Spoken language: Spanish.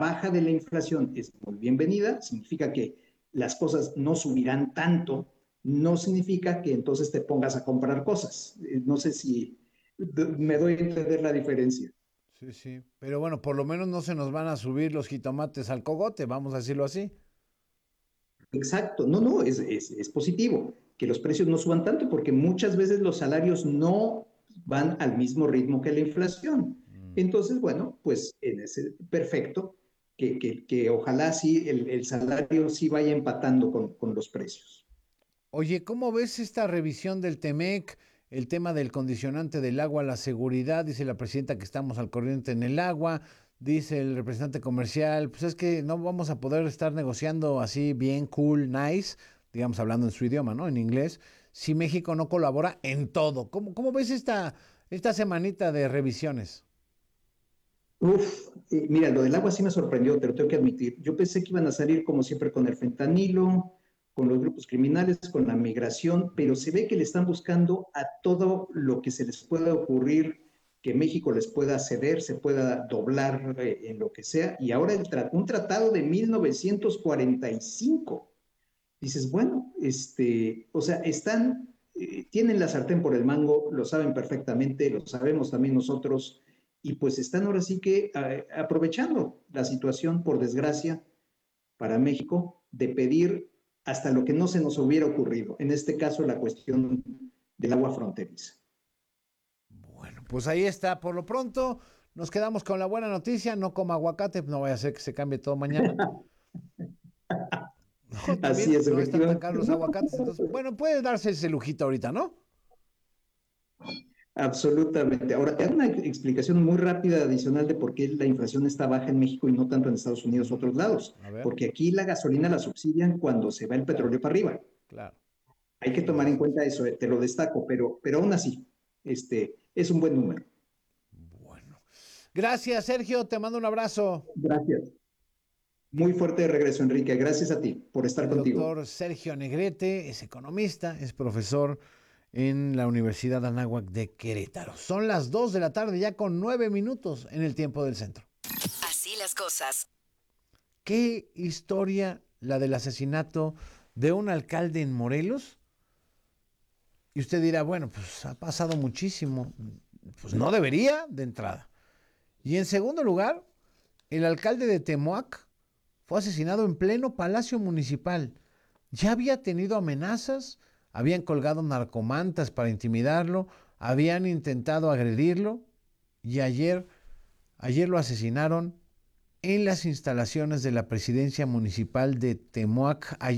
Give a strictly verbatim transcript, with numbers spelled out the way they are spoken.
baja de la inflación es muy bienvenida, significa que las cosas no subirán tanto, no significa que entonces te pongas a comprar cosas. Eh, No sé si me doy a entender la diferencia. Sí, sí. Pero bueno, por lo menos no se nos van a subir los jitomates al cogote, vamos a decirlo así. Exacto, no, no, es, es, es positivo que los precios no suban tanto porque muchas veces los salarios no van al mismo ritmo que la inflación. Mm. Entonces, bueno, pues en ese perfecto, que, que, que ojalá sí el, el, salario sí vaya empatando con, con los precios. Oye, ¿cómo ves esta revisión del Temec? El tema del condicionante del agua, la seguridad, dice la presidenta que estamos al corriente en el agua, dice el representante comercial, pues es que no vamos a poder estar negociando así bien, cool, nice, digamos hablando en su idioma, ¿no? En inglés, si México no colabora en todo. ¿Cómo, cómo ves esta, esta semanita de revisiones? Uf, eh, mira, lo del agua sí me sorprendió, te lo tengo que admitir. Yo pensé que iban a salir como siempre con el fentanilo, con los grupos criminales, con la migración, pero se ve que le están buscando a todo lo que se les pueda ocurrir, que México les pueda ceder, se pueda doblar eh, en lo que sea. Y ahora el tra un tratado de mil novecientos cuarenta y cinco. Dices, bueno, este, o sea, están, eh, tienen la sartén por el mango, lo saben perfectamente, lo sabemos también nosotros, y pues están ahora sí que eh, aprovechando la situación, por desgracia, para México, de pedir hasta lo que no se nos hubiera ocurrido, en este caso la cuestión del agua fronteriza. Bueno, pues ahí está. Por lo pronto, nos quedamos con la buena noticia. No coma aguacate, no vaya a ser que se cambie todo mañana. No, Así también es, no están tan efectivamente. caros los aguacates. Entonces, bueno, puede darse ese lujito ahorita, ¿no? Absolutamente. Ahora, te hago una explicación muy rápida adicional de por qué la inflación está baja en México y no tanto en Estados Unidos o Ujú. otros lados. A ver, Porque aquí la gasolina la subsidian cuando se va el claro, petróleo para arriba. claro. Hay que Sí, tomar sí, en sí, sí. cuenta eso, eh, te lo destaco, pero, pero aún así, este, es un buen número. Bueno. Gracias, Sergio. Te mando un abrazo. Gracias. Muy fuerte de regreso, Enrique. Gracias a ti por estar El contigo. doctor Sergio Negrete es economista, es profesor en la Universidad Anáhuac de Querétaro. Son las dos de la tarde, ya con nueve minutos en el tiempo del centro. Así las cosas. ¿Qué historia la del asesinato de un alcalde en Morelos? Y usted dirá, bueno, pues ha pasado muchísimo. Pues no debería de entrada. Y en segundo lugar, el alcalde de Temoac fue asesinado en pleno Palacio Municipal. Ya había tenido amenazas, habían colgado narcomantas para intimidarlo, habían intentado agredirlo y ayer, ayer lo asesinaron en las instalaciones de la presidencia municipal de Temoac.